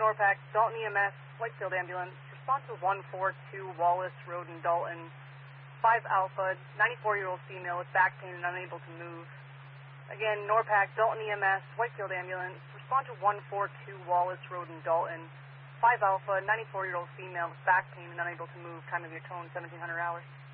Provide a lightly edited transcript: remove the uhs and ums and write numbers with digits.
NORPAC, Dalton EMS, Whitefield Ambulance, respond to 142 Wallace Road in Dalton, 5 Alpha, 94-year-old female with back pain and unable to move. Again, NORPAC, Dalton EMS, Whitefield Ambulance, respond to 142 Wallace Road in Dalton, 5 Alpha, 94-year-old female with back pain and unable to move, time of your tone, 1700 hours.